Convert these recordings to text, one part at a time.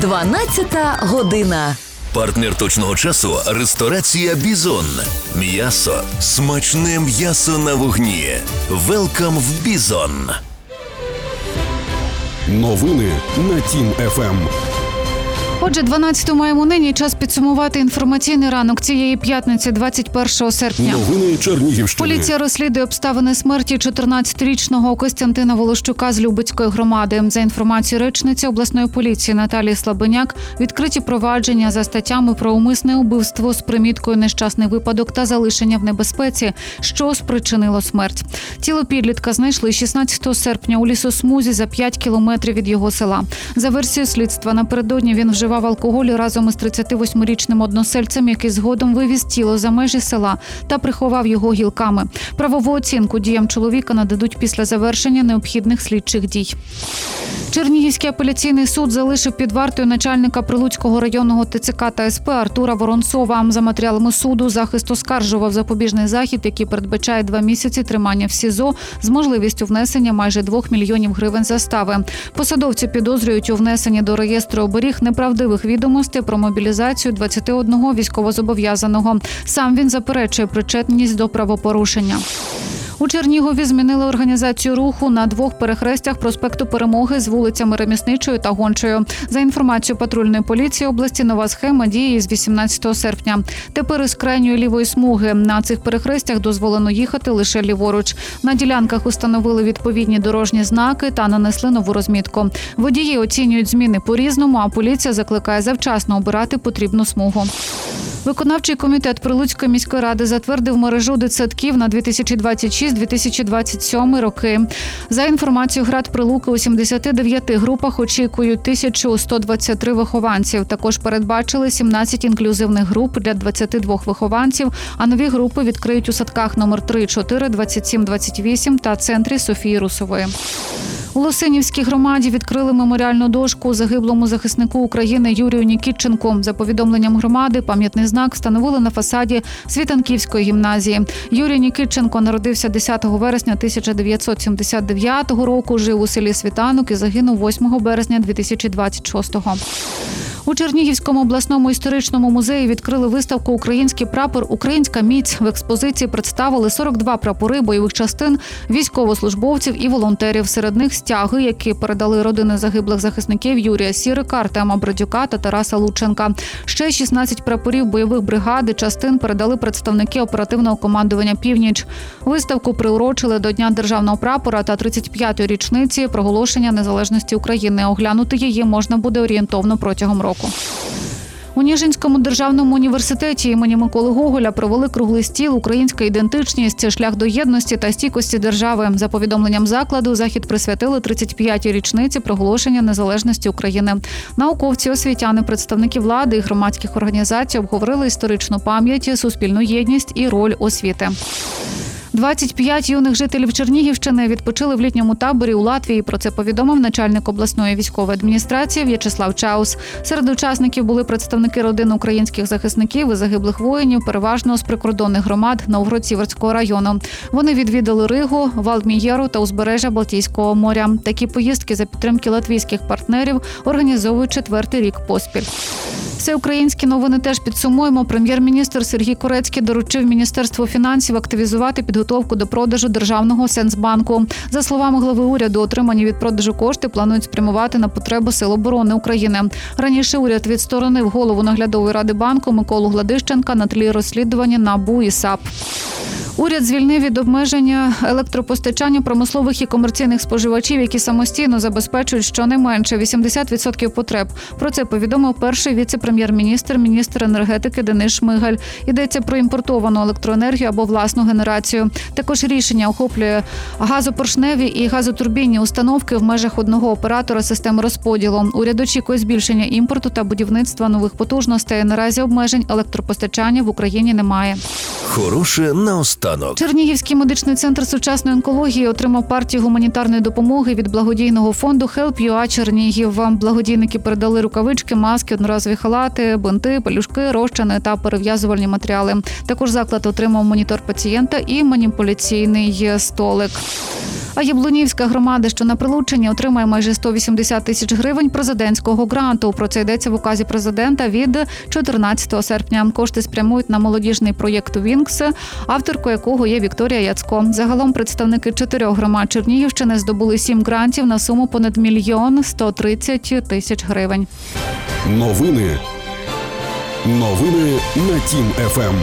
12 година. Партнер точного часу – ресторація «Бізон». М'ясо. Смачне м'ясо на вогні. Велкам в «Бізон». Новини на Тім-ФМ. Отже, 12-ту маємо нині. Час підсумувати інформаційний ранок цієї п'ятниці, 21 серпня. Новини Чернігівщини. Поліція розслідує обставини смерті 14-річного Костянтина Волощука з Любецької громади. За інформацією речниці обласної поліції Наталії Слабеняк, відкриті провадження за статтями про умисне убивство з приміткою «нещасний випадок» та залишення в небезпеці, що спричинило смерть. Тіло підлітка знайшли 16 серпня у лісосмузі за 5 кілометрів від його села. За версією слідства, напередодні він вживав алкоголь разом із 38-річним односельцем, який згодом вивіз тіло за межі села та приховав його гілками. Правову оцінку діям чоловіка нададуть після завершення необхідних слідчих дій. Чернігівський апеляційний суд залишив під вартою начальника Прилуцького районного ТЦК та СП Артура Воронцова. За матеріалами суду захист оскаржував запобіжний захід, який передбачає 2 місяці тримання в СІЗО з можливістю внесення майже 2 мільйонів гривень застави. Посадовці підозрюють у внесенні до реєстру оберіг неправдивих відомостей про мобілізацію 21 військовозобов'язаного. Сам він заперечує причетність до правопорушення. У Чернігові змінили організацію руху на 2 перехрестях проспекту Перемоги з вулицями Ремісничою та Гончою. За інформацією патрульної поліції області, нова схема діє з 18 серпня. Тепер із крайньої лівої смуги на цих перехрестях дозволено їхати лише ліворуч. На ділянках установили відповідні дорожні знаки та нанесли нову розмітку. Водії оцінюють зміни по-різному, а поліція закликає завчасно обирати потрібну смугу. Виконавчий комітет Прилуцької міської ради затвердив мережу дитсадків на 2026-2027 роки. За інформацією ГРАД Прилуки, у 79 групах очікують 1123 вихованців. Також передбачили 17 інклюзивних груп для 22 вихованців, а нові групи відкриють у садках номер 3, 4, 27, 28 та центрі Софії Русової. У Лосинівській громаді відкрили меморіальну дошку загиблому захиснику України Юрію Нікітченку. За повідомленням громади, пам'ятний знак встановили на фасаді Світанківської гімназії. Юрій Нікітченко народився 10 вересня 1979 року, жив у селі Світанок і загинув 8 березня 2026-го. У Чернігівському обласному історичному музеї відкрили виставку «Український прапор. Українська міць». В експозиції представили 42 прапори бойових частин, військовослужбовців і волонтерів. Серед них стяги, які передали родини загиблих захисників Юрія Сірика, Артема Бродюка та Тараса Лученка. Ще 16 прапорів бойових бригад і частин передали представники оперативного командування «Північ». Виставку приурочили до Дня державного прапора та 35-ї річниці проголошення незалежності України. Оглянути її можна буде орієнтовно протягом року. У Ніжинському державному університеті імені Миколи Гоголя провели круглий стіл «Українська ідентичність. Шлях до єдності та стійкості держави». За повідомленням закладу, захід присвятили 35-й річниці проголошення незалежності України. Науковці, освітяни, представники влади і громадських організацій обговорили історичну пам'ять, суспільну єдність і роль освіти. 25 юних жителів Чернігівщини відпочили в літньому таборі у Латвії. Про це повідомив начальник обласної військової адміністрації В'ячеслав Чаус. Серед учасників були представники родин українських захисників і загиблих воїнів, переважно з прикордонних громад Новгород-Сіверського району. Вони відвідали Ригу, Валдмієру та узбережжя Балтійського моря. Такі поїздки за підтримки латвійських партнерів організовують 4-й рік поспіль. Всеукраїнські новини теж підсумуємо. Прем'єр-міністр Сергій Корецький доручив Міністерству фінансів активізувати підготовку до продажу державного Сенсбанку. За словами глави уряду, отримані від продажу кошти планують спрямувати на потреби Сил оборони України. Раніше уряд відсторонив голову наглядової ради банку Миколу Гладищенка на тлі розслідування НАБУ і САП. Уряд звільнив від обмеження електропостачання промислових і комерційних споживачів, які самостійно забезпечують щонайменше 80% потреб. Про це повідомив перший віце-прем'єр-міністр, міністр енергетики Денис Шмигаль. Йдеться про імпортовану електроенергію або власну генерацію. Також рішення охоплює газопоршневі і газотурбінні установки в межах одного оператора системи розподілу. Уряд очікує збільшення імпорту та будівництва нових потужностей. Наразі обмежень електропостачання в Україні немає. Хороше наостанок. Чернігівський медичний центр сучасної онкології отримав партію гуманітарної допомоги від благодійного фонду Help.ua Чернігів. Благодійники передали рукавички, маски, одноразові халати, бинти, пелюшки, розчини та перев'язувальні матеріали. Також заклад отримав монітор пацієнта і маніпуляційний столик. А Яблунівська громада, що на Прилуччині, отримає майже 180 тисяч гривень президентського гранту. Про це йдеться в указі президента від 14 серпня. Кошти спрямують на молодіжний проєкт «Вінкс», авторкою якого є Вікторія Яцько. Загалом представники 4 громад Чернігівщини здобули 7 грантів на суму понад 1 130 тисяч гривень. Новини на Тім ФМ.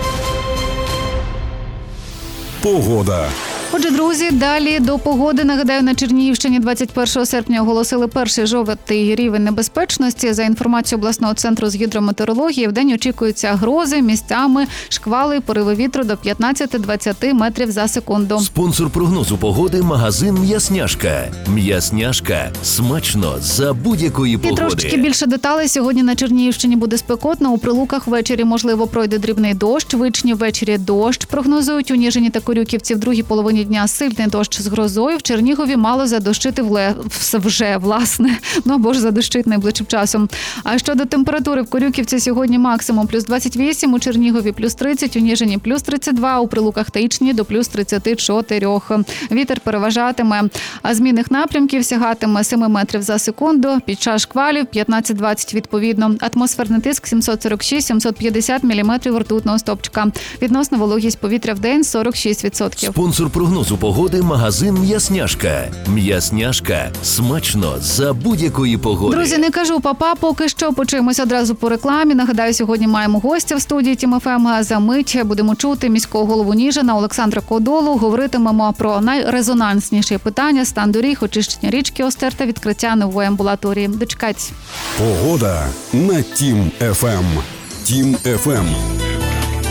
Погода. Отже, друзі, далі до погоди. Нагадаю, на Чернігівщині 21 серпня оголосили перший жовтий рівень небезпечності. За інформацією обласного центру з гідрометеорології, вдень очікуються грози, місцями шквали, пориви вітру до 15-20 метрів за секунду. Спонсор прогнозу погоди – магазин «М'ясняшка». «М'ясняшка» – смачно за будь-якої погоди. І трошечки більше деталей. Сьогодні на Чернігівщині буде спекотно. У Прилуках ввечері, можливо, пройде дрібний дощ. Вичні ввечері дощ. Прогнозують у Ніжині та Корюківці в другій половині дня сильний дощ з грозою. В Чернігові мало задощити вже, власне. Ну або ж задощить найближчим часом. А щодо температури, в Корюківці сьогодні максимум плюс 28, у Чернігові плюс 30, у Ніжині плюс 32, у Прилуках та Ічні до плюс 34. Вітер переважатиме змінних напрямків, сягатиме 7 метрів за секунду. Під час шквалів 15-20 відповідно. Атмосферний тиск 746-750 міліметрів ртутного стовпчика. Відносна вологість повітря в день 46%. Спонсор прогнозу погоди – магазин «М'ясняшка». «М'ясняшка» – смачно за будь-якої погоди. Друзі, не кажу папа, поки що почуємося одразу по рекламі. Нагадаю, сьогодні маємо гостя в студії Тім ФМ. За мить будемо чути міського голову Ніжина Олександра Кодолу. Говоритимемо про найрезонансніші питання: стан доріг, очищення річки Остер та відкриття нової амбулаторії. Дочекайтесь. Погода на Тім ФМ. Тім ФМ.